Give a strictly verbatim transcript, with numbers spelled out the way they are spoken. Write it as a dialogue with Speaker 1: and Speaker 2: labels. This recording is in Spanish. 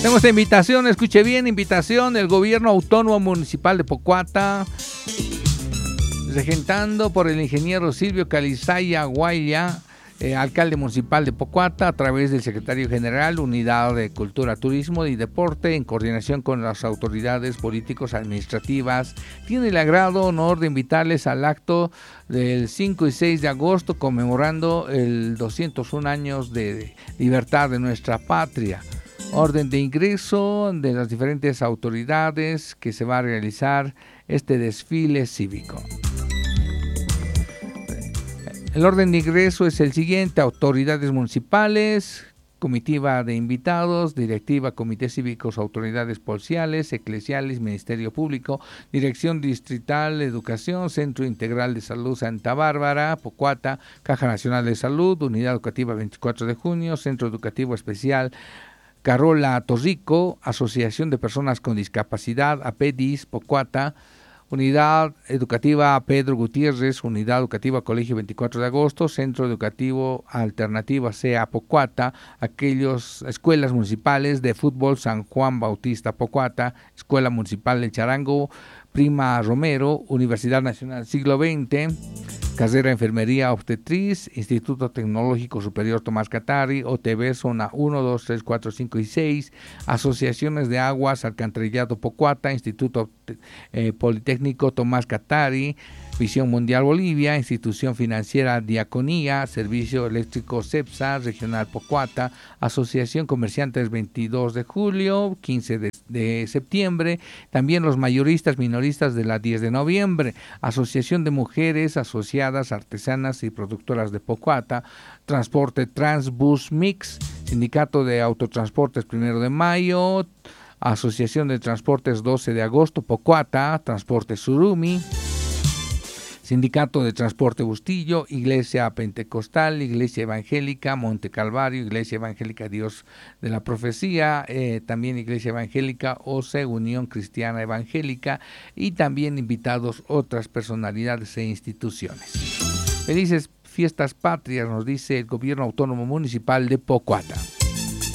Speaker 1: Tenemos esta invitación, escuche bien, invitación del Gobierno Autónomo Municipal de Pocuata, regentando por el ingeniero Silvio Calizaya Guaya, Eh, alcalde municipal de Pocuata, a través del secretario general, Unidad de Cultura, Turismo y Deporte, en coordinación con las autoridades políticos administrativas, tiene el agrado, honor de invitarles al acto del cinco y seis de agosto, conmemorando el doscientos uno años de libertad de nuestra patria. Orden de ingreso de las diferentes autoridades que se va a realizar este desfile cívico. El orden de ingreso es el siguiente: autoridades municipales, comitiva de invitados, directiva, comités cívicos, autoridades policiales, eclesiales, Ministerio Público, Dirección Distrital de Educación, Centro Integral de Salud Santa Bárbara, Pocuata, Caja Nacional de Salud, Unidad Educativa veinticuatro de junio, Centro Educativo Especial Carola Torrico, Asociación de Personas con Discapacidad, APEDIS, Pocuata, Unidad Educativa Pedro Gutiérrez, Unidad Educativa Colegio veinticuatro de agosto, Centro Educativo Alternativa C A Pocuata, aquellas escuelas municipales de fútbol San Juan Bautista Pocuata, Escuela Municipal del Charango, Prima Romero, Universidad Nacional Siglo veinte, Carrera Enfermería Obstetriz, Instituto Tecnológico Superior Tomás Catari, O T B Zona uno, dos, tres, cuatro, cinco y seis, Asociaciones de Aguas Alcantarillado Pocuata, Instituto eh, Politécnico Tomás Catari, Visión Mundial Bolivia, Institución Financiera Diaconía, Servicio Eléctrico CEPSA, Regional Pocuata, Asociación Comerciantes veintidós de julio, quince de, de septiembre, también los mayoristas minoristas de la diez de noviembre, Asociación de Mujeres Asociadas, Artesanas y Productoras de Pocuata, Transporte Transbus Mix, Sindicato de Autotransportes primero de mayo, Asociación de Transportes doce de agosto Pocuata, Transporte Surumi, Sindicato de Transporte Bustillo, Iglesia Pentecostal, Iglesia Evangélica Monte Calvario, Iglesia Evangélica Dios de la Profecía, eh, también Iglesia Evangélica O C E, Unión Cristiana Evangélica, y también invitados otras personalidades e instituciones. Felices fiestas patrias, nos dice el Gobierno Autónomo Municipal de Pocuata.